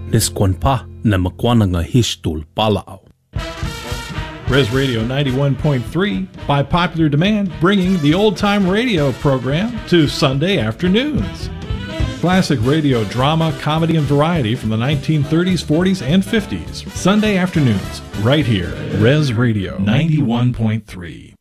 Niskwanpa na makwananga hishtul palao. Res Radio 91.3, by popular demand, bringing the old-time radio program to Sunday afternoons. Classic radio drama, comedy, and variety from the 1930s, 40s, and 50s. Sunday afternoons, right here. Res Radio 91.3.